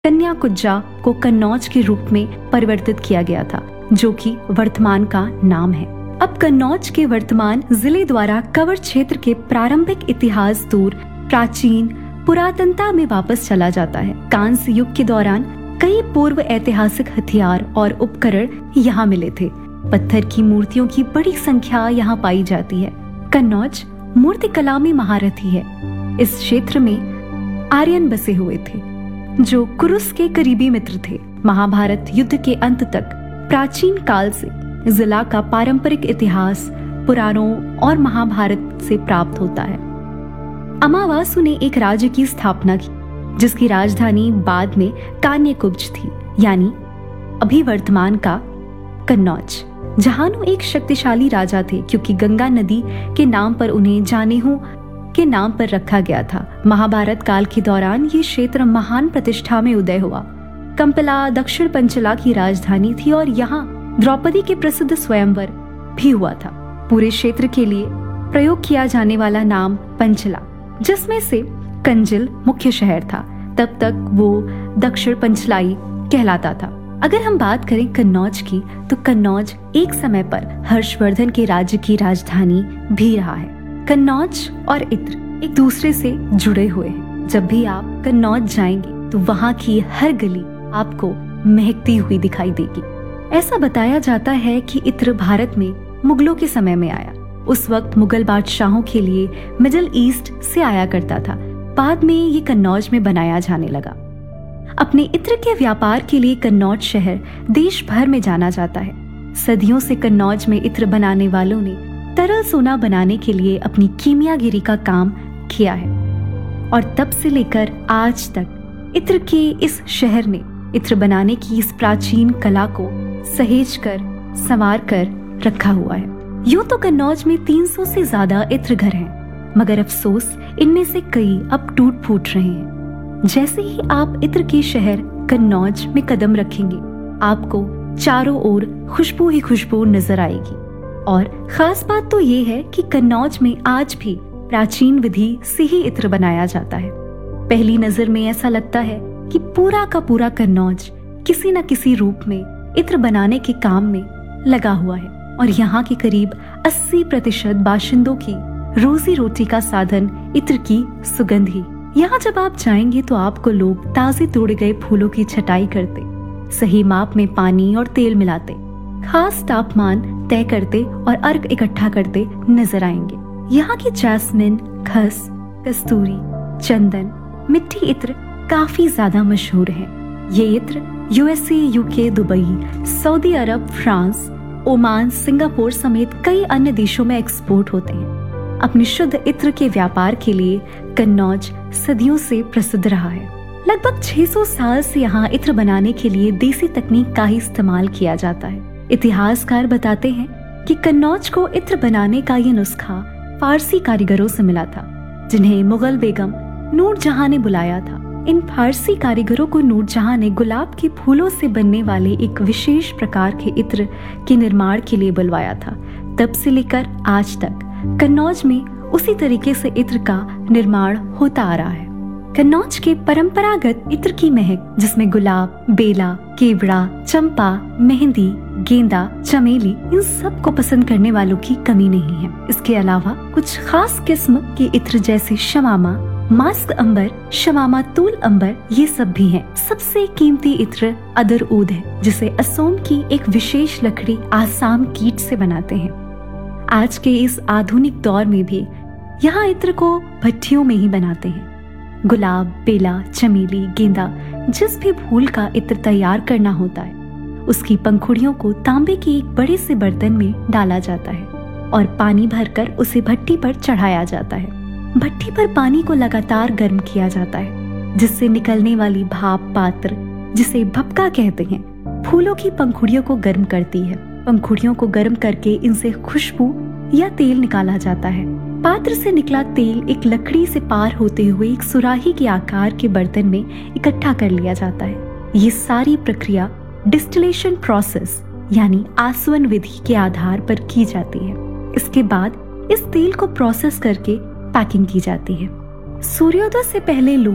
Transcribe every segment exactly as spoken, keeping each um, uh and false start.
कन्याकुब्जा को कन्नौज के रूप में परिवर्तित किया गया था, जो कि वर्तमान का नाम है। अब कन्नौज के वर्तमान जिले द्वारा कवर क्षेत्र के प्रारंभिक इतिहास दूर प्राचीन पुरातनता में वापस चला जाता है। कांस्य युग के दौरान कई पूर्व ऐतिहासिक हथियार और उपकरण यहाँ मिले थे। पत्थर की मूर्तियों की बड़ी संख्या यहाँ पाई जाती है। कन्नौज मूर्तिकला में महारथी है। इस क्षेत्र में आर्यन बसे हुए थे, जो कुरुस के करीबी मित्र थे। महाभारत युद्ध के अंत तक प्राचीन काल से जिला का पारंपरिक इतिहास पुराणों और महाभारत से प्राप्त होता है। अमावासु ने एक राज्य की स्थापना की, जिसकी राजधानी बाद में कान्यकुब्ज थी, यानी अभी वर्तमान का कन्नौज। जहानु एक शक्तिशाली राजा थे, क्योंकि गंगा नदी के नाम पर उन्हें जानेहू के नाम पर रखा गया था। महाभारत काल के दौरान ये क्षेत्र महान प्रतिष्ठा में उदय हुआ। कंपला दक्षिण पंचला की राजधानी थी और यहाँ द्रौपदी के प्रसिद्ध स्वयंवर भी हुआ था। पूरे क्षेत्र के लिए प्रयोग किया जाने वाला नाम पंचला, जिसमें से कंजिल मुख्य शहर था, तब तक वो दक्षिण पंचलाई कहलाता था। अगर हम बात करें कन्नौज की, तो कन्नौज एक समय पर हर्षवर्धन के राज्य की राजधानी भी रहा है। कन्नौज और इत्र एक दूसरे से जुड़े हुए हैं। जब भी आप कन्नौज जाएंगे तो वहाँ की हर गली आपको महकती हुई दिखाई देगी। ऐसा बताया जाता है कि इत्र भारत में मुगलों के समय में आया। उस वक्त मुगल बादशाहों के लिए मिडिल ईस्ट से आया करता था। बाद में ये कन्नौज में बनाया जाने लगा। अपने इत्र के व्यापार के लिए कन्नौज शहर देश भर में जाना जाता है। सदियों से कन्नौज में इत्र बनाने वालों ने तरल सोना बनाने के लिए अपनी कीमियागिरी का काम किया है, और तब से लेकर आज तक इत्र के इस शहर ने इत्र बनाने की इस प्राचीन कला को सहेज कर संवार कर रखा हुआ है। यूं तो कन्नौज में तीन सौ से ज्यादा इत्र घर हैं, मगर अफसोस इनमें से कई अब टूट फूट रहे हैं। जैसे ही आप इत्र के शहर कन्नौज में कदम रखेंगे, आपको चारों ओर खुशबू ही खुशबू नजर आएगी। और खास बात तो ये है कि कन्नौज में आज भी प्राचीन विधि से ही इत्र बनाया जाता है। पहली नजर में ऐसा लगता है कि पूरा का पूरा कन्नौज किसी न किसी रूप में इत्र बनाने के काम में लगा हुआ है, और यहाँ के करीब अस्सी प्रतिशत बाशिंदों की रोजी रोटी का साधन इत्र की सुगंध ही। यहाँ जब आप जाएंगे तो आपको लोग ताजे तोड़े गए फूलों की छटाई करते, सही माप में पानी और तेल मिलाते, खास तापमान तय करते और अर्क इकट्ठा करते नजर आएंगे। यहाँ की जैस्मिन, खस, कस्तूरी, चंदन, मिट्टी इत्र काफी ज्यादा मशहूर है। ये इत्र यूएसए, यूके, दुबई, सऊदी अरब, फ्रांस, ओमान, सिंगापुर समेत कई अन्य देशों में एक्सपोर्ट होते हैं। अपने शुद्ध इत्र के व्यापार के लिए कन्नौज सदियों से प्रसिद्ध रहा है। लगभग छह सौ साल से यहाँ इत्र बनाने के लिए देसी तकनीक का ही इस्तेमाल किया जाता है। इतिहासकार बताते हैं कि कन्नौज को इत्र बनाने का ये नुस्खा फारसी कारीगरों से मिला था, जिन्हें मुगल बेगम नूरजहां ने बुलाया था। इन फारसी कारीगरों को नूरजहां ने गुलाब के फूलों से बनने वाले एक विशेष प्रकार के इत्र के निर्माण के लिए बुलवाया था। तब से लेकर आज तक कन्नौज में उसी तरीके से इत्र का निर्माण होता आ रहा है। कन्नौज के परंपरागत इत्र की महक, जिसमें गुलाब, बेला, केवड़ा, चंपा, मेहंदी, गेंदा, चमेली, इन सब को पसंद करने वालों की कमी नहीं है। इसके अलावा कुछ खास किस्म के इत्र जैसे शमामा, मास्क अंबर, शमामा तूल अंबर, ये सब भी हैं। सबसे कीमती इत्र अदर ऊद है, जिसे असोम की एक विशेष लकड़ी आसाम कीट से बनाते हैं। आज के इस आधुनिक दौर में भी यहाँ इत्र को भट्टियों में ही बनाते हैं। गुलाब, बेला, चमेली, गेंदा, जिस भी फूल का इत्र तैयार करना होता है, उसकी पंखुड़ियों को तांबे के एक बड़े से बर्तन में डाला जाता है और पानी भरकर उसे भट्टी पर चढ़ाया जाता है। भट्टी पर पानी को लगातार गर्म किया जाता है, जिससे निकलने वाली भाप पात्र, जिसे भपका कहते हैं, फूलों की पंखुड़ियों को गर्म करती है। पंखुड़ियों को गर्म करके इनसे खुशबू या तेल निकाला जाता है। पात्र से निकला तेल एक लकड़ी से पार होते हुए एक सुराही के आकार के बर्तन में इकट्ठा कर लिया जाता है। ये सारी प्रक्रिया डिस्टिलेशन प्रोसेस यानी आसवन विधि के आधार पर की जाती है। इसके बाद इस तेल को प्रोसेस करके पैकिंग की जाती है। सूर्योदय से पहले लोग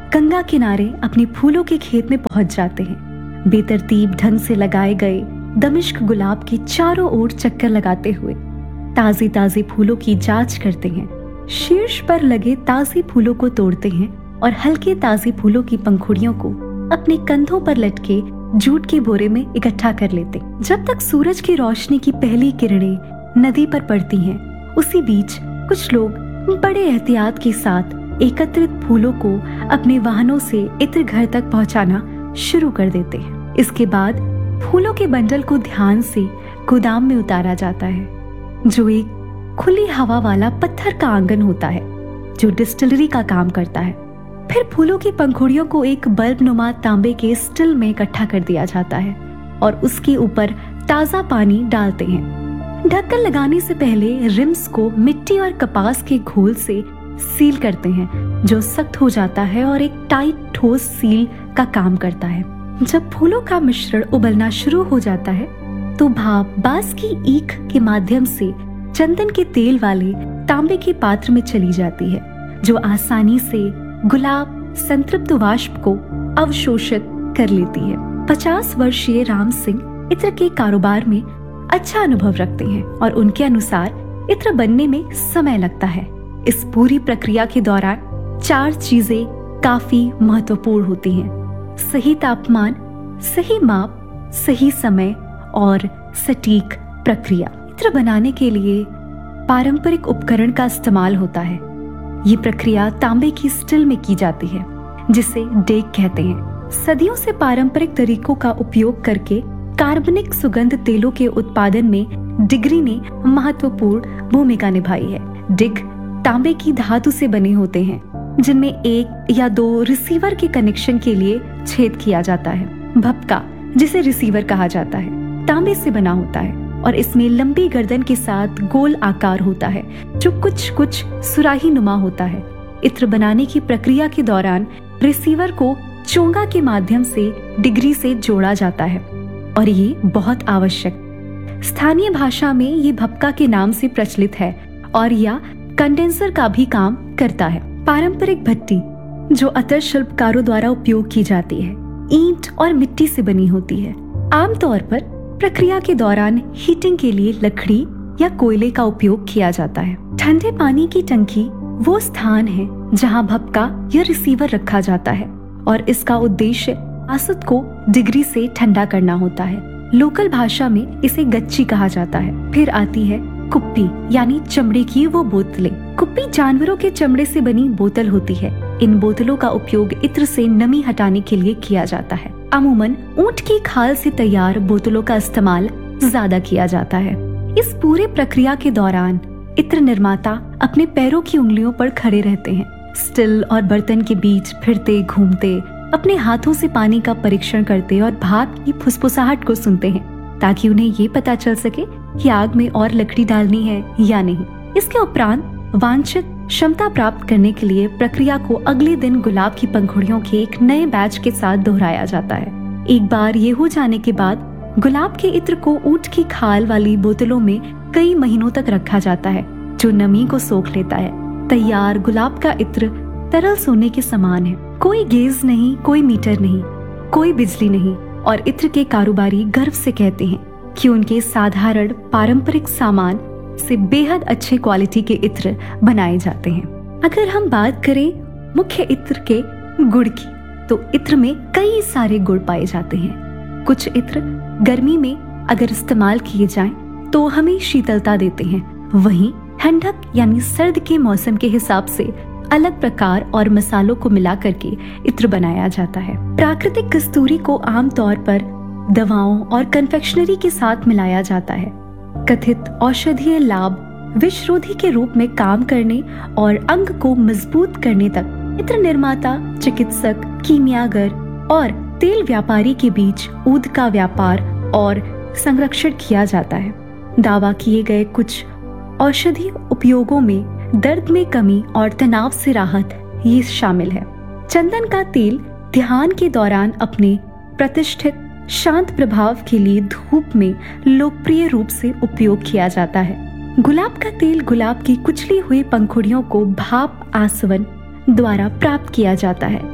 गंगा किनारे अपने फूलों के खेत में पहुंच जाते हैं। बेतरतीब ढंग से लगाए गए दमिश्क गुलाब के चारों ओर चक्कर लगाते हुए ताजे ताजे फूलों की जांच करते हैं। शीर्ष पर लगे ताजे फूलों को तोड़ते हैं और हल्के ताजे फूलों की पंखुड़ियों को अपने कंधों पर लटके जूट के बोरे में इकट्ठा कर लेते। जब तक सूरज की रोशनी की पहली किरणें नदी पर पड़ती हैं, उसी बीच कुछ लोग बड़े एहतियात के साथ एकत्रित फूलों को अपने वाहनों से इत्र घर तक पहुंचाना शुरू कर देते हैं। इसके बाद फूलों के बंडल को ध्यान से गोदाम में उतारा जाता है, जो एक खुली हवा वाला पत्थर का आंगन होता है जो डिस्टिलरी का काम करता है। फिर फूलों की पंखुड़ियों को एक बल्ब नुमा तांबे के स्टिल में इकट्ठा कर दिया जाता है और उसके ऊपर ताजा पानी डालते हैं। ढक्कन लगाने से पहले रिम्स को मिट्टी और कपास के घोल से सील करते हैं, जो सख्त हो जाता है और एक टाइट ठोस सील का काम करता है। जब फूलों का मिश्रण उबलना शुरू हो जाता है तो भाप बांस की ईख के माध्यम से चंदन के तेल वाले तांबे के पात्र में चली जाती है, जो आसानी से गुलाब संतृप्त वाष्प को अवशोषित कर लेती है। पचास वर्षीय राम सिंह इत्र के कारोबार में अच्छा अनुभव रखते हैं और उनके अनुसार इत्र बनने में समय लगता है। इस पूरी प्रक्रिया के दौरान चार चीजें काफी महत्वपूर्ण होती हैं: सही तापमान, सही माप, सही समय और सटीक प्रक्रिया। इत्र बनाने के लिए पारंपरिक उपकरण का इस्तेमाल होता है। ये प्रक्रिया तांबे की स्टिल में की जाती है, जिसे डेक कहते हैं। सदियों से पारंपरिक तरीकों का उपयोग करके कार्बनिक सुगंध तेलों के उत्पादन में डिग्री ने महत्वपूर्ण भूमिका निभाई है। डिग तांबे की धातु से बने होते हैं, जिनमें एक या दो रिसीवर के कनेक्शन के लिए छेद किया जाता है। भपका, जिसे रिसीवर कहा जाता है, तांबे से बना होता है और इसमें लंबी गर्दन के साथ गोल आकार होता है, जो कुछ कुछ सुराही नुमा होता है। इत्र बनाने की प्रक्रिया के दौरान रिसीवर को चोंगा के माध्यम से डिग्री से जोड़ा जाता है और ये बहुत आवश्यक। स्थानीय भाषा में ये भपका के नाम से प्रचलित है और या कंडेंसर का भी काम करता है। पारंपरिक भट्टी, जो अतर शिल्पकारों द्वारा उपयोग की जाती है, ईंट और मिट्टी से बनी होती है। आमतौर पर प्रक्रिया के दौरान हीटिंग के लिए लकड़ी या कोयले का उपयोग किया जाता है। ठंडे पानी की टंकी वो स्थान है जहां भपका या रिसीवर रखा जाता है और इसका उद्देश्य आसुत को डिग्री से ठंडा करना होता है। लोकल भाषा में इसे गच्ची कहा जाता है। फिर आती है कुप्पी, यानी चमड़े की वो बोतलें। कुप्पी जानवरों के चमड़े से बनी बोतल होती है। इन बोतलों का उपयोग इत्र से नमी हटाने के लिए किया जाता है। अमूमन ऊंट की खाल से तैयार बोतलों का इस्तेमाल ज्यादा किया जाता है। इस पूरे प्रक्रिया के दौरान इत्र निर्माता अपने पैरों की उंगलियों पर खड़े रहते हैं, स्टिल और बर्तन के बीच फिरते घूमते, अपने हाथों से पानी का परीक्षण करते और भाप की फुसफुसाहट को सुनते हैं, ताकि उन्हें ये पता चल सके कि आग में और लकड़ी डालनी है या नहीं। इसके उपरांत वांछित क्षमता प्राप्त करने के लिए प्रक्रिया को अगले दिन गुलाब की पंखुड़ियों के एक नए बैच के साथ दोहराया जाता है। एक बार ये हो जाने के बाद गुलाब के इत्र को ऊंट की खाल वाली बोतलों में कई महीनों तक रखा जाता है, जो नमी को सोख लेता है। तैयार गुलाब का इत्र तरल सोने के समान है। कोई गेज नहीं, कोई मीटर नहीं, कोई बिजली नहीं और इत्र के कारोबारी गर्व से कहते हैं कि उनके साधारण पारंपरिक सामान से बेहद अच्छे क्वालिटी के इत्र बनाए जाते हैं। अगर हम बात करें मुख्य इत्र के गुड़ की, तो इत्र में कई सारे गुड़ पाए जाते हैं। कुछ इत्र गर्मी में अगर इस्तेमाल किए जाएं तो हमें शीतलता देते हैं, वहीं ठंडक यानी सर्द के मौसम के हिसाब से अलग प्रकार और मसालों को मिला करके इत्र बनाया जाता है। प्राकृतिक कस्तूरी को आमतौर पर दवाओं और कन्फेक्शनरी के साथ मिलाया जाता है। कथित औषधीय लाभ विषरोधी के रूप में काम करने और अंग को मजबूत करने तक इत्र निर्माता, चिकित्सक, कीमियागर और तेल व्यापारी के बीच ऊद का व्यापार और संरक्षण किया जाता है। दावा किए गए कुछ औषधीय उपयोगों में दर्द में कमी और तनाव से राहत ये शामिल है। चंदन का तेल ध्यान के दौरान अपने प्रतिष्ठित शांत प्रभाव के लिए धूप में लोकप्रिय रूप से उपयोग किया जाता है। गुलाब का तेल गुलाब की कुचली हुई पंखुड़ियों को भाप आसवन द्वारा प्राप्त किया जाता है।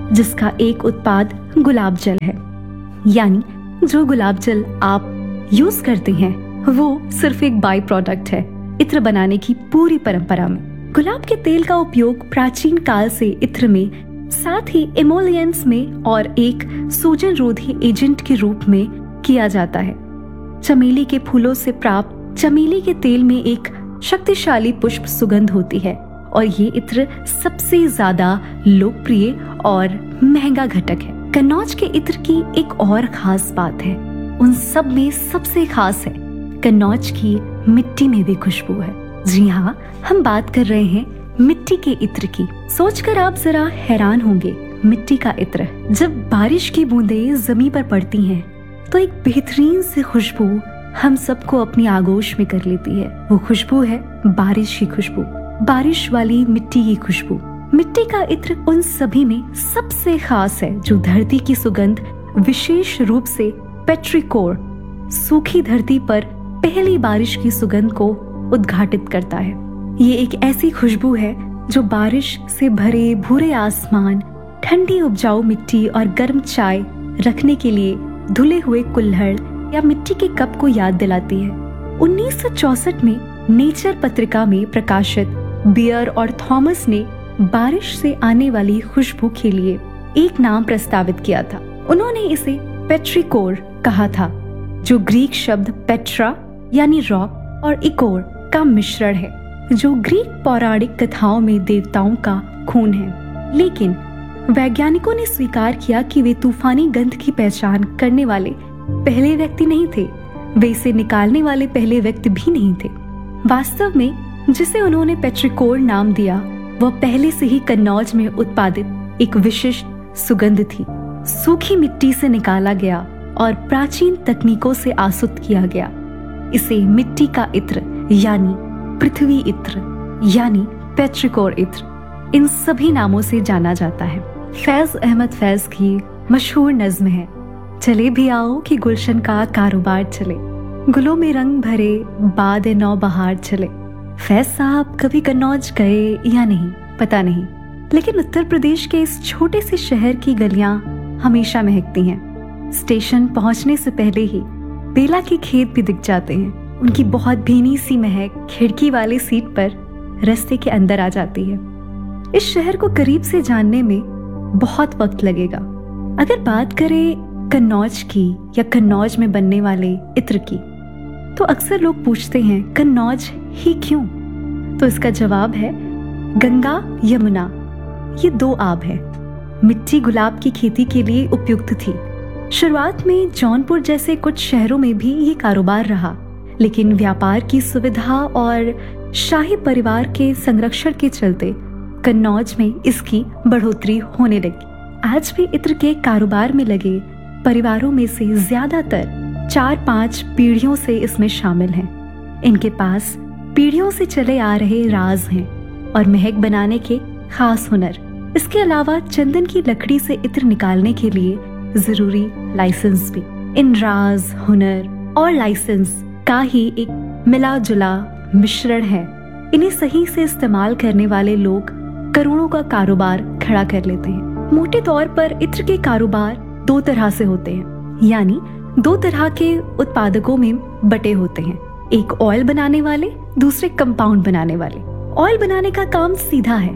जिसका एक उत्पाद गुलाब जल है। यानी जो गुलाब जल आप यूज करते हैं वो सिर्फ एक बाई प्रोडक्ट है इत्र बनाने की पूरी परंपरा में। गुलाब के तेल का उपयोग प्राचीन काल से इत्र में, साथ ही इमोलियंस में और एक सूजन रोधी एजेंट के रूप में किया जाता है। चमेली के फूलों से प्राप्त चमेली के तेल में एक शक्तिशाली पुष्प सुगंध होती है और ये इत्र सबसे ज्यादा लोकप्रिय और महंगा घटक है। कन्नौज के इत्र की एक और खास बात है, उन सब में सबसे खास है कन्नौज की मिट्टी में भी खुशबू है। जी हाँ, हम बात कर रहे हैं मिट्टी के इत्र की। सोचकर आप जरा हैरान होंगे, मिट्टी का इत्र। जब बारिश की बूंदें जमीन पर पड़ती हैं तो एक बेहतरीन सी खुशबू हम सबको अपनी आगोश में कर लेती है। वो खुशबू है बारिश की खुशबू, बारिश वाली मिट्टी की खुशबू। मिट्टी का इत्र उन सभी में सबसे खास है जो धरती की सुगंध, विशेष रूप से पेट्रिकोर, सूखी धरती पर पहली बारिश की सुगंध को उद्घाटित करता है। ये एक ऐसी खुशबू है जो बारिश से भरे भूरे आसमान, ठंडी उपजाऊ मिट्टी और गर्म चाय रखने के लिए धुले हुए कुल्हड़ या मिट्टी के कप को याद दिलाती है। उन्नीस सौ चौसठ में नेचर पत्रिका में प्रकाशित बियर और थॉमस ने बारिश से आने वाली खुशबू के लिए एक नाम प्रस्तावित किया था। उन्होंने इसे पेट्रिकोर कहा था, जो ग्रीक शब्द पेट्रा यानी रॉक और इकोर का मिश्रण है, जो ग्रीक पौराणिक कथाओं में देवताओं का खून है। लेकिन वैज्ञानिकों ने स्वीकार किया कि वे तूफानी गंध की पहचान करने वाले पहले व्यक्ति नहीं थे, वे इसे निकालने वाले पहले व्यक्ति भी नहीं थे। वास्तव में जिसे उन्होंने पेट्रिकोर नाम दिया वह पहले से ही कन्नौज में उत्पादित एक विशिष्ट सुगंध थी। सूखी मिट्टी से निकाला गया और प्राचीन तकनीकों से आसुत किया गया। इसे मिट्टी का इत्र यानी पृथ्वी इत्र यानी पेट्रिकोर इत्र, इन सभी नामों से जाना जाता है। फैज अहमद फैज की मशहूर नज्म है, चले भी आओ कि गुलशन का कारोबार चले, गुलों में रंग भरे बाद नौ बहार चले। फैज साहब कभी कन्नौज गए या नहीं पता नहीं, लेकिन उत्तर प्रदेश के इस छोटे से शहर की गलियां हमेशा महकती हैं। स्टेशन पहुंचने से पहले ही बेला के खेत भी दिख जाते हैं। उनकी बहुत भीनी सी महक खिड़की वाली सीट पर रास्ते के अंदर आ जाती है। इस शहर को करीब से जानने में बहुत वक्त लगेगा। अगर बात करें कन्नौज की या कन्नौज में बनने वाले इत्र की, तो अक्सर लोग पूछते हैं कन्नौज ही क्यों? तो इसका जवाब है गंगा यमुना, ये दो आब है। मिट्टी गुलाब की खेती के लिए उपयुक्त थी। शुरुआत में जौनपुर जैसे कुछ शहरों में भी ये कारोबार रहा, लेकिन व्यापार की सुविधा और शाही परिवार के संरक्षण के चलते कन्नौज में इसकी बढ़ोतरी होने लगी। आज भी इत्र के कारोबार में लगे परिवारों में से ज्यादातर चार पांच पीढ़ियों से इसमें शामिल हैं। इनके पास पीढ़ियों से चले आ रहे राज हैं और महक बनाने के खास हुनर। इसके अलावा चंदन की लकड़ी से इत्र निकालने के लिए जरूरी लाइसेंस भी। इन राज, हुनर और लाइसेंस का ही एक मिला जुला मिश्रण है। इन्हें सही से इस्तेमाल करने वाले लोग करोड़ों का कारोबार खड़ा कर लेते हैं। मोटे तौर पर इत्र के कारोबार दो तरह से होते हैं, यानी दो तरह के उत्पादकों में बटे होते हैं। एक ऑयल बनाने वाले, दूसरे कंपाउंड बनाने वाले। ऑयल बनाने का काम सीधा है,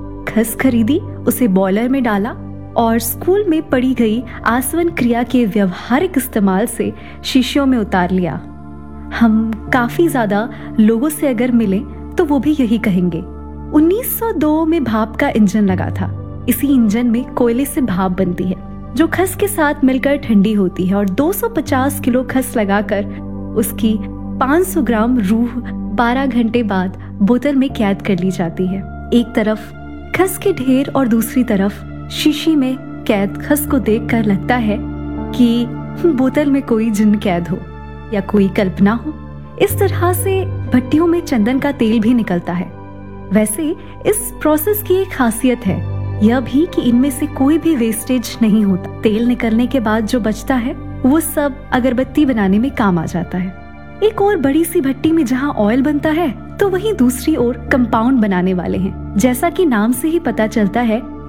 खस खरीदी, उसे बॉयलर में डाला और स्कूल में पढ़ी गई आसवन क्रिया के व्यवहारिक इस्तेमाल से शीशियों में उतार लिया। हम काफी ज्यादा लोगों से अगर मिलें तो वो भी यही कहेंगे। उन्नीस सौ दो में भाप का इंजन लगा था। इसी इंजन में कोयले से भाप बनती है जो खस के साथ मिलकर ठंडी होती है और दो सौ पचास किलो खस लगाकर उसकी पाँच सौ ग्राम रूह बारह घंटे बाद बोतल में कैद कर ली जाती है। एक तरफ खस के ढेर और दूसरी तरफ शीशी में कैद खस को देखकर लगता है कि बोतल में कोई जिन कैद हो या कोई कल्पना हो। इस तरह से भट्टियों में चंदन का तेल भी निकलता है। वैसे इस प्रोसेस की एक खासियत है यह भी कि इनमें से कोई भी वेस्टेज नहीं होता। तेल निकलने के बाद जो बचता है वो सब अगरबत्ती बनाने में काम आ जाता है। एक और बड़ी सी भट्टी में जहाँ ऑयल बनता है तो वहीं दूसरी ओर कंपाउंड बनाने वाले हैं। जैसा कि नाम से ही पता चलता है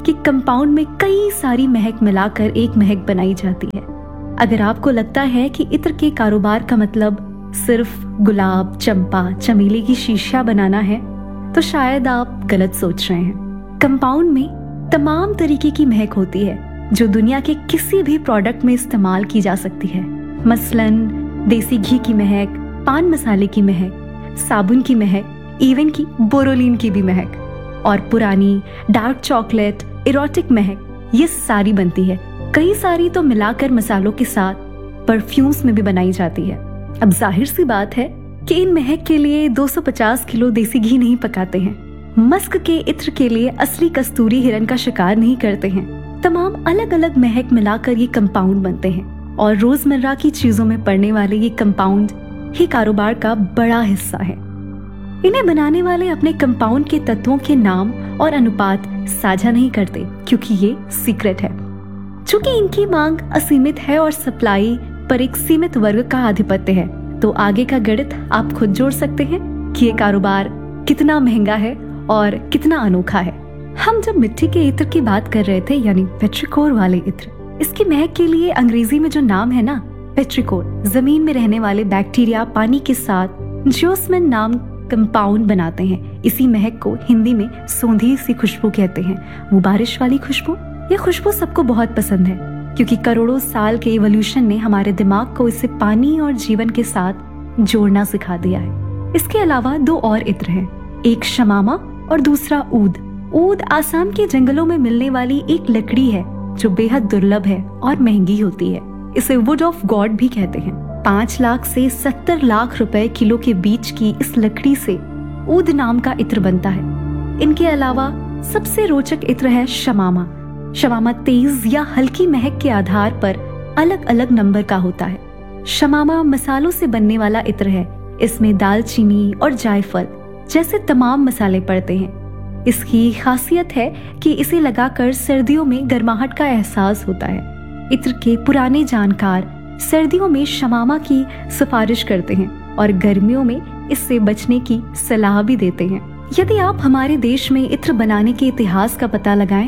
कि कंपाउंड में कई सारी महक मिलाकर एक महक बनाई जाती है। अगर आपको लगता है कि इत्र के कारोबार का मतलब सिर्फ गुलाब, चंपा, चमेली की शीशियां बनाना है, तो शायद आप गलत सोच रहे हैं। कंपाउंड में तमाम तरीके की महक होती है जो दुनिया के किसी भी प्रोडक्ट में इस्तेमाल की जा सकती है। मसलन देसी घी की महक, पान मसाले की महक, साबुन की महक, इवन की बोरोलीन की भी महक, और पुरानी डार्क चॉकलेट, इरोटिक महक, ये सारी बनती है। कई सारी तो मिलाकर मसालों के साथ परफ्यूम्स में भी बनाई जाती है। अब जाहिर सी बात है कि इन महक के लिए दो सौ पचास किलो देसी घी नहीं पकाते हैं। मस्क के इत्र के लिए असली कस्तूरी हिरन का शिकार नहीं करते हैं। तमाम अलग अलग महक मिलाकर ये कंपाउंड बनते हैं और रोजमर्रा की चीजों में पड़ने वाले ये कंपाउंड ही कारोबार का बड़ा हिस्सा है। इन्हें बनाने वाले अपने कंपाउंड के तत्वों के नाम और अनुपात साझा नहीं करते क्योंकि ये सीक्रेट है। चूंकि इनकी मांग असीमित है और सप्लाई पर एक सीमित वर्ग का आधिपत्य है, तो आगे का गणित आप खुद जोड़ सकते हैं कि ये कारोबार कितना महंगा है और कितना अनोखा है। हम जब मिट्टी के इत्र की बात कर रहे थे, यानी पेट्रिकोर वाले इत्र, इसकी महक के लिए अंग्रेजी में जो नाम है ना, पेट्रिकोर, जमीन में रहने वाले बैक्टीरिया पानी के साथ जियोस्मिन नाम कंपाउंड बनाते हैं। इसी महक को हिंदी में सोंधी सी खुशबू कहते हैं। वो बारिश वाली खुशबू, ये खुशबू सबको बहुत पसंद है क्योंकि करोड़ों साल के इवोल्यूशन ने हमारे दिमाग को इसे पानी और जीवन के साथ जोड़ना सिखा दिया है। इसके अलावा दो और इत्र हैं, एक शमामा और दूसरा ऊद। ऊद आसाम के जंगलों में मिलने वाली एक लकड़ी है जो बेहद दुर्लभ है और महंगी होती है। इसे वुड ऑफ गॉड भी कहते हैं। पाँच लाख से सत्तर लाख रुपए किलो के बीच की इस लकड़ी से ऊद नाम का इत्र बनता है। इनके अलावा सबसे रोचक इत्र है शमामा। शमामा तेज या हल्की महक के आधार पर अलग अलग नंबर का होता है। शमामा मसालों से बनने वाला इत्र है। इसमें दालचीनी और जायफल जैसे तमाम मसाले पड़ते हैं। इसकी खासियत है कि इसे लगाकर सर्दियों में गर्माहट का एहसास होता है। इत्र के पुराने जानकार सर्दियों में शमामा की सिफारिश करते हैं और गर्मियों में इससे बचने की सलाह भी देते हैं। यदि आप हमारे देश में इत्र बनाने के इतिहास का पता लगाएं,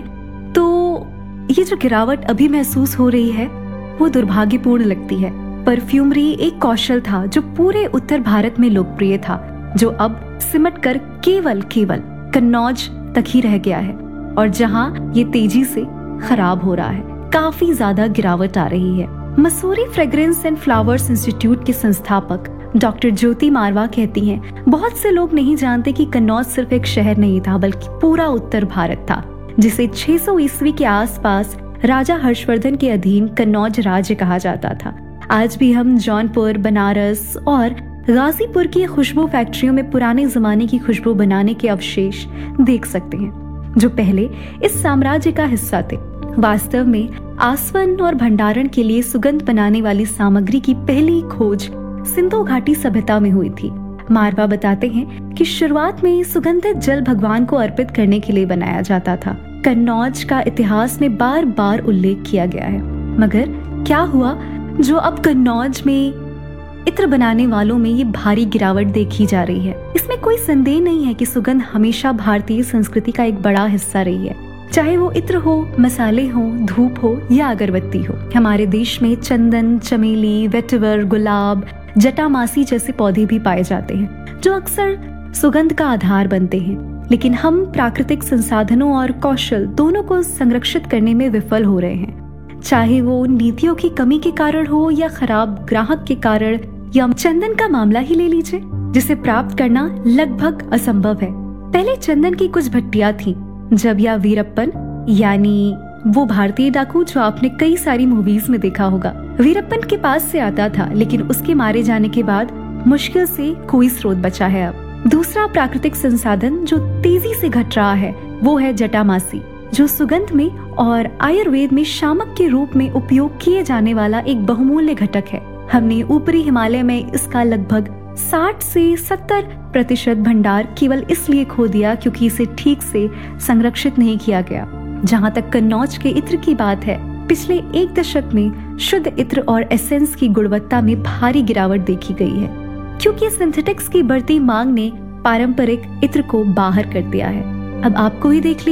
तो ये जो गिरावट अभी महसूस हो रही है वो दुर्भाग्यपूर्ण लगती है। परफ्यूमरी एक कौशल था जो पूरे उत्तर भारत में लोकप्रिय था, जो अब सिमट कर केवल केवल कन्नौज तक ही रह गया है और जहां ये तेजी से खराब हो रहा है, काफी ज्यादा गिरावट आ रही है। Mussoorie fragrance and flowers institute के संस्थापक डॉक्टर ज्योति मारवा कहती हैं, बहुत से लोग नहीं जानते कि कन्नौज सिर्फ एक शहर नहीं था बल्कि पूरा उत्तर भारत था, जिसे छह सौ ईस्वी के आसपास राजा हर्षवर्धन के अधीन कन्नौज राज्य कहा जाता था। आज भी हम जौनपुर, बनारस और गाजीपुर की खुशबू फैक्ट्रियों में पुराने जमाने की खुशबू बनाने के अवशेष देख सकते हैं, जो पहले इस साम्राज्य का हिस्सा थे। वास्तव में आसवन और भंडारण के लिए सुगंध बनाने वाली सामग्री की पहली खोज सिंधु घाटी सभ्यता में हुई थी। मारवा बताते हैं कि शुरुआत में सुगंधित जल भगवान को अर्पित करने के लिए बनाया जाता था। कन्नौज का इतिहास में बार बार उल्लेख किया गया है, मगर क्या हुआ जो अब कन्नौज में इत्र बनाने वालों में ये भारी गिरावट देखी जा रही है। इसमें कोई संदेह नहीं है कि सुगंध हमेशा भारतीय संस्कृति का एक बड़ा हिस्सा रही है, चाहे वो इत्र हो, मसाले हो, धूप हो या अगरबत्ती हो। हमारे देश में चंदन, चमेली, वेटिवर, गुलाब, जटामासी जैसे पौधे भी पाए जाते हैं जो अक्सर सुगंध का आधार बनते हैं, लेकिन हम प्राकृतिक संसाधनों और कौशल दोनों को संरक्षित करने में विफल हो रहे हैं। चाहे वो नीतियों की कमी के कारण हो या खराब ग्राहक के कारण, या चंदन का मामला ही ले लीजिए, जिसे प्राप्त करना लगभग असंभव है। पहले चंदन की कुछ भट्टियां थीं, जब या वीरप्पन, यानी वो भारतीय डाकू जो आपने कई सारी मूवीज में देखा होगा, वीरप्पन के पास से आता था, लेकिन उसके मारे जाने के बाद मुश्किल से कोई स्रोत बचा है अब। दूसरा प्राकृतिक संसाधन जो तेजी से घट रहा है वो है जटामासी, जो सुगंध में और आयुर्वेद में शामक के रूप में उपयोग किए जाने वाला एक बहुमूल्य घटक है। हमने ऊपरी हिमालय में इसका लगभग साठ से सत्तर प्रतिशत भंडार केवल इसलिए खो दिया क्योंकि इसे ठीक से संरक्षित नहीं किया गया। जहाँ तक कन्नौज के इत्र की बात है, पिछले एक दशक में शुद्ध इत्र और एसेंस की गुणवत्ता में भारी गिरावट देखी गई है, क्योंकि सिंथेटिक्स की बढ़ती मांग ने पारंपरिक इत्र को बाहर कर दिया है। अब आपको ही देख लीजिए,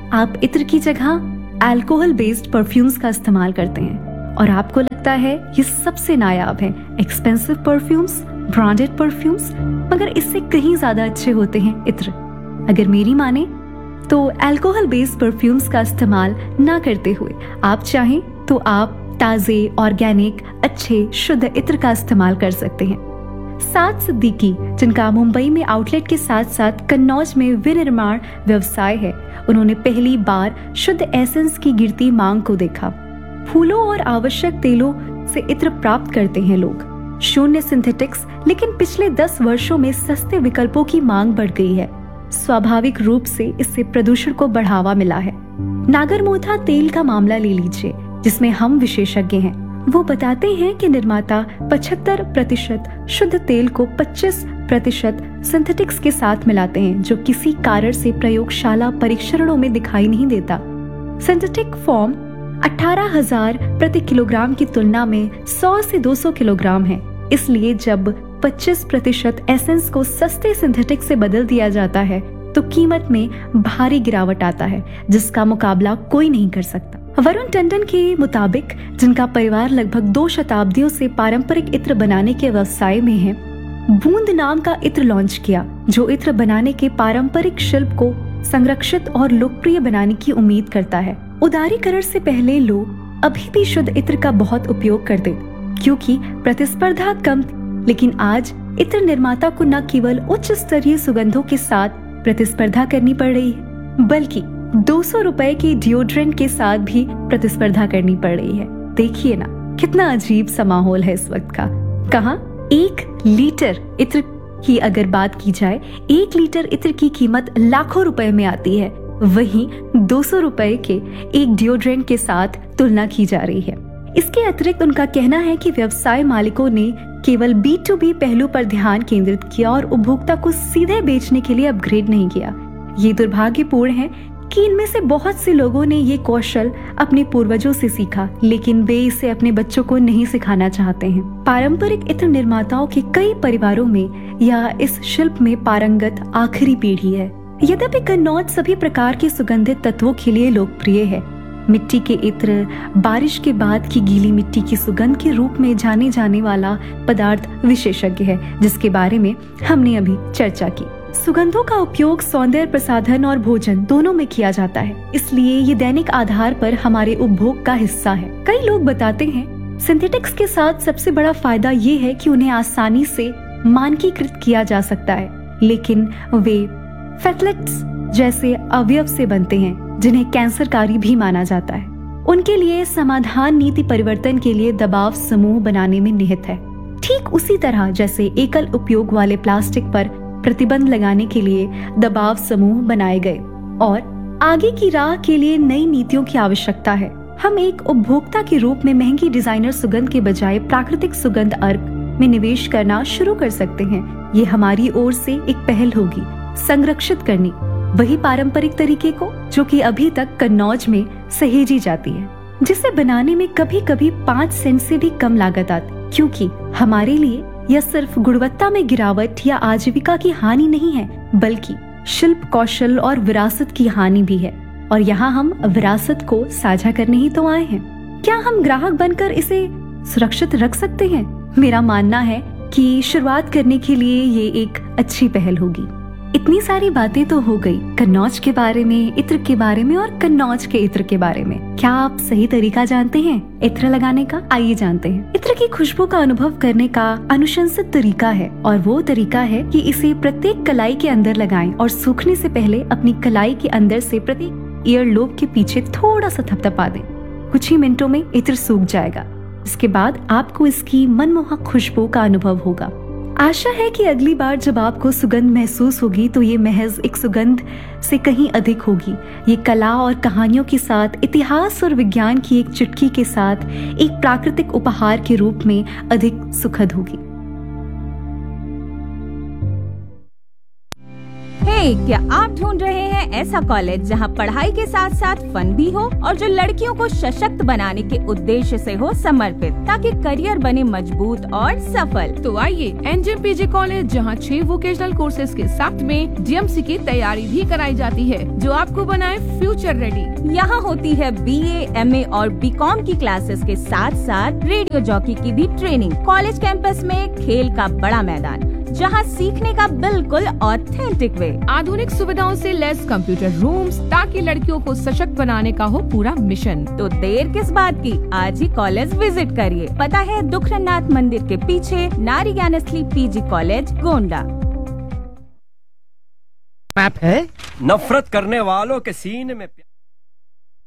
आप इत्र की जगह अल्कोहल बेस्ड परफ्यूम्स का इस्तेमाल करते हैं और आपको लगता है ये सबसे नायाब है, एक्सपेंसिव परफ्यूम्स, ब्रांडेड परफ्यूम्स, मगर इससे कहीं ज्यादा अच्छे होते हैं इत्र। अगर मेरी माने तो अल्कोहल बेस्ड परफ्यूम्स का इस्तेमाल ना करते हुए आप चाहें तो आप ताजे, ऑर्गेनिक, अच्छे, शुद्ध इत्र का इस्तेमाल कर सकते हैं। साद सिद्दीकी, जिनका मुंबई में आउटलेट के साथ साथ कन्नौज में विनिर्माण व्यवसाय है, उन्होंने पहली बार शुद्ध एसेंस की गिरती मांग को देखा। फूलों और आवश्यक तेलों से इत्र प्राप्त करते हैं लोग, शून्य सिंथेटिक्स, लेकिन पिछले दस वर्षों में सस्ते विकल्पों की मांग बढ़ गई है। स्वाभाविक रूप से इससे प्रदूषण को बढ़ावा मिला है। नागरमोथा तेल का मामला ले लीजिए, जिसमें हम विशेषज्ञ हैं। वो बताते हैं कि निर्माता पचहत्तर प्रतिशत शुद्ध तेल को पच्चीस प्रतिशत सिंथेटिक्स के साथ मिलाते हैं, जो किसी कारण से प्रयोगशाला परीक्षणों में दिखाई नहीं देता। सिंथेटिक फॉर्म अठारह हजार प्रति किलोग्राम की तुलना में सौ से दो सौ किलोग्राम है। इसलिए जब पच्चीस प्रतिशत एसेंस को सस्ते सिंथेटिक से बदल दिया जाता है तो कीमत में भारी गिरावट आता है, जिसका मुकाबला कोई नहीं कर सकता। वरुण टंडन के मुताबिक, जिनका परिवार लगभग दो शताब्दियों से पारंपरिक इत्र बनाने के व्यवसाय में है, बूंद नाम का इत्र लॉन्च किया, जो इत्र बनाने के पारंपरिक शिल्प को संरक्षित और लोकप्रिय बनाने की उम्मीद करता है। उदारीकरण से पहले लोग अभी भी शुद्ध इत्र का बहुत उपयोग करते, क्योंकि प्रतिस्पर्धा कम, लेकिन आज इत्र निर्माता को न केवल उच्च स्तरीय सुगंधों के साथ प्रतिस्पर्धा करनी पड़ रही है, बल्कि दो सौ रुपए के डिओड्रेंट के साथ भी प्रतिस्पर्धा करनी पड़ रही है। देखिए ना, कितना अजीब सा माहौल है इस वक्त का। कहाँ एक लीटर इत्र की अगर बात की जाए, एक लीटर इत्र की कीमत लाखों रुपए में आती है, वहीं दो सौ रुपए के एक डिओड्रेंट के साथ तुलना की जा रही है। इसके अतिरिक्त उनका कहना है कि व्यवसाय मालिकों ने केवल बी टू बी पहलू पर ध्यान केंद्रित किया और उपभोक्ता को सीधे बेचने के लिए अपग्रेड नहीं किया। ये दुर्भाग्यपूर्ण है कि इनमें से बहुत से लोगों ने ये कौशल अपने पूर्वजों से सीखा, लेकिन वे इसे अपने बच्चों को नहीं सिखाना चाहते हैं। पारंपरिक इत्र निर्माताओं के कई परिवारों में यह इस शिल्प में पारंगत आखिरी पीढ़ी है। यद्यपि कन्नौज सभी प्रकार के सुगंधित तत्वों के लिए लोकप्रिय है। मिट्टी के इत्र बारिश के बाद की गीली मिट्टी की सुगंध के रूप में जाने जाने वाला पदार्थ विशेषज्ञ है, जिसके बारे में हमने अभी चर्चा की। सुगंधों का उपयोग सौंदर्य प्रसाधन और भोजन दोनों में किया जाता है, इसलिए ये दैनिक आधार पर हमारे उपभोग का हिस्सा है। कई लोग बताते हैं सिंथेटिक्स के साथ सबसे बड़ा फायदा ये है कि उन्हें आसानी से मानकीकृत किया जा सकता है, लेकिन वे फैटलेट्स जैसे अवयव से बनते हैं जिन्हें कैंसरकारी भी माना जाता है। उनके लिए समाधान नीति परिवर्तन के लिए दबाव समूह बनाने में निहित है। ठीक उसी तरह जैसे एकल उपयोग वाले प्लास्टिक पर प्रतिबंध लगाने के लिए दबाव समूह बनाए गए और आगे की राह के लिए नई नीतियों की आवश्यकता है। हम एक उपभोक्ता के रूप में महंगी डिजाइनर सुगंध के बजाय प्राकृतिक सुगंध अर्क में निवेश करना शुरू कर सकते हैं। ये हमारी ओर से एक पहल होगी संरक्षित करनी वही पारंपरिक तरीके को, जो कि अभी तक कन्नौज में सहेजी जाती है, जिसे बनाने में कभी कभी पाँच सेंट से भी कम लागत आती, क्योंकि हमारे लिए यह सिर्फ गुणवत्ता में गिरावट या आजीविका की हानि नहीं है, बल्कि शिल्प कौशल और विरासत की हानि भी है। और यहाँ हम विरासत को साझा करने ही तो आए हैं। क्या हम ग्राहक बनकर इसे सुरक्षित रख सकते हैं? मेरा मानना है कि शुरुआत करने के लिए ये एक अच्छी पहल होगी। इतनी सारी बातें तो हो गई कन्नौज के बारे में, इत्र के बारे में और कन्नौज के इत्र के बारे में। क्या आप सही तरीका जानते हैं इत्र लगाने का? आइए जानते हैं। इत्र की खुशबू का अनुभव करने का अनुशंसित तरीका है, और वो तरीका है कि इसे प्रत्येक कलाई के अंदर लगाएं और सूखने से पहले अपनी कलाई के अंदर से प्रत्येक ईयर लोब के पीछे थोड़ा सा थपथपा दें। कुछ ही मिनटों में इत्र सूख जाएगा। इसके बाद आपको इसकी मनमोहक खुशबू का अनुभव होगा। आशा है कि अगली बार जब आपको सुगंध महसूस होगी तो ये महज एक सुगंध से कहीं अधिक होगी। ये कला और कहानियों के साथ, इतिहास और विज्ञान की एक चुटकी के साथ एक प्राकृतिक उपहार के रूप में अधिक सुखद होगी। हे, क्या आप ढूंढ रहे हैं ऐसा कॉलेज जहां पढ़ाई के साथ साथ फन भी हो और जो लड़कियों को सशक्त बनाने के उद्देश्य से हो समर्पित, ताकि करियर बने मजबूत और सफल? तो आइए एनजेम पीजी कॉलेज, जहां छह वोकेशनल कोर्सेज के साथ में डीएमसी की तैयारी भी कराई जाती है, जो आपको बनाए फ्यूचर रेडी। यहाँ होती है बीए, एमए और बीकॉम की क्लासेस के साथ साथ रेडियो जॉकी की भी ट्रेनिंग। कॉलेज कैंपस में खेल का बड़ा मैदान, जहाँ सीखने का बिल्कुल ऑथेंटिक वे। आधुनिक सुविधाओं से लैस कंप्यूटर रूम्स, ताकि लड़कियों को सशक्त बनाने का हो पूरा मिशन। तो देर किस बात की, आज ही कॉलेज विजिट करिए। पता है दुखरनाथ मंदिर के पीछे, नारी Gyansthali PG college, Gonda. Map है नफरत करने वालों के सीने में।